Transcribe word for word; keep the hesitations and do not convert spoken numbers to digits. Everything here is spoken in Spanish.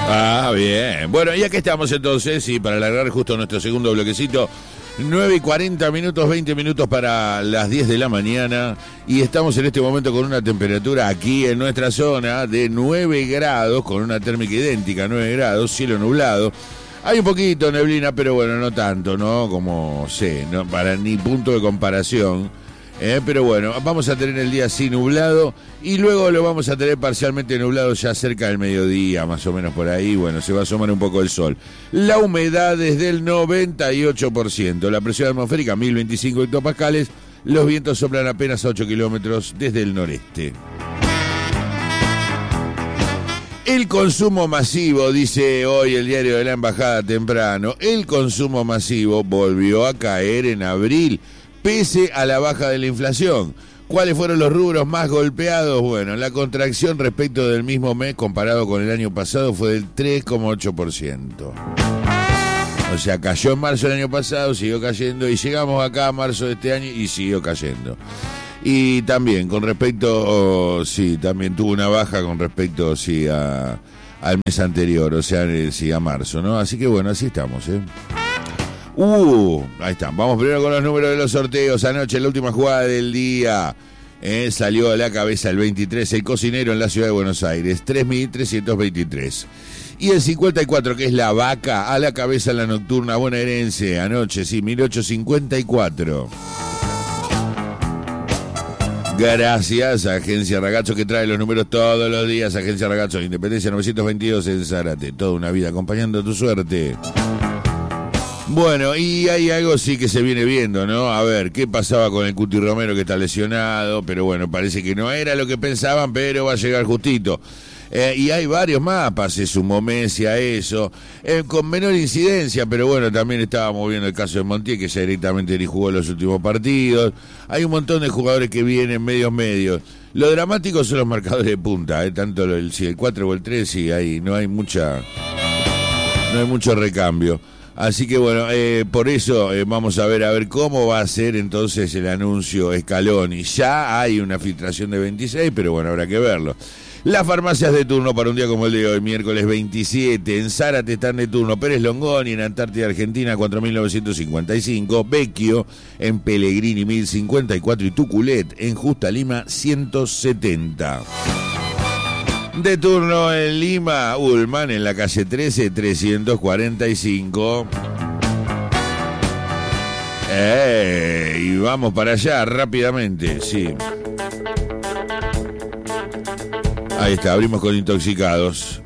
Ah, bien. Bueno, y aquí estamos entonces, y para alargar justo nuestro segundo bloquecito, nueve y cuarenta minutos, veinte minutos para las diez de la mañana, y estamos en este momento con una temperatura aquí en nuestra zona de nueve grados, con una térmica idéntica, nueve grados, cielo nublado. Hay un poquito de neblina, pero bueno, no tanto, ¿no? Como sé, no para ni punto de comparación. Eh, pero bueno, vamos a tener el día así nublado y luego lo vamos a tener parcialmente nublado ya cerca del mediodía, más o menos por ahí. Bueno, se va a asomar un poco el sol. La humedad es del noventa y ocho por ciento, la presión atmosférica mil veinticinco hectopascales, los vientos soplan apenas a ocho kilómetros desde el noreste. El consumo masivo, dice hoy el diario de la Embajada temprano, el consumo masivo volvió a caer en abril, pese a la baja de la inflación. ¿Cuáles fueron los rubros más golpeados? Bueno, la contracción respecto del mismo mes comparado con el año pasado fue del tres coma ocho por ciento. O sea, cayó en marzo del año pasado, siguió cayendo y llegamos acá a marzo de este año y siguió cayendo. Y también con respecto, oh, sí, también tuvo una baja con respecto, sí, a, al mes anterior, o sea, sí, a marzo, ¿no? Así que bueno, así estamos, ¿eh? Uh, ahí están. Vamos primero con los números de los sorteos. Anoche, la última jugada del día, eh, salió a la cabeza el veintitrés, el cocinero en la ciudad de Buenos Aires, tres mil trescientos veintitrés. Y el cincuenta y cuatro, que es la vaca, a la cabeza en la nocturna bonaerense. Anoche, sí, mil ochocientos cincuenta y cuatro. Gracias a Agencia Ragazzo, que trae los números todos los días. Agencia Ragazzo, Independencia novecientos veintidós en Zárate. Toda una vida acompañando tu suerte. Bueno, y hay algo sí que se viene viendo, ¿no? A ver, ¿qué pasaba con el Cuti Romero, que está lesionado? Pero bueno, parece que no era lo que pensaban, pero va a llegar justito. Eh, y hay varios mapas, se sumó Messi a eso, eh, con menor incidencia, pero bueno, también estábamos viendo el caso de Montiel, que ya directamente ni jugó los últimos partidos. Hay un montón de jugadores que vienen medios medios. Lo dramático son los marcadores de punta, eh, tanto el, si el cuatro o el tres, sí, ahí no hay mucha, no hay mucho recambio. Así que bueno, eh, por eso eh, vamos a ver a ver cómo va a ser entonces el anuncio Scaloni. Ya hay una filtración de veintiséis, pero bueno, habrá que verlo. Las farmacias de turno para un día como el de hoy, miércoles veintisiete, en Zárate están de turno Pérez Longoni, en Antártida Argentina cuatro mil novecientos cincuenta y cinco, Vecchio en Pellegrini mil cincuenta y cuatro y Tuculet en Justa Lima ciento setenta. De turno en Lima, Ullman en la calle trece, trescientos cuarenta y cinco. Eh, y vamos para allá rápidamente, sí. Ahí está, abrimos con intoxicados.